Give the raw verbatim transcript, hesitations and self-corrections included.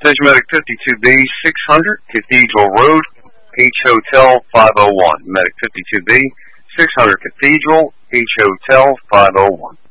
Attention Medic fifty-two B, six hundred Cathedral Road, H Hotel five oh one. Medic fifty-two B, six hundred Cathedral, H Hotel five oh one.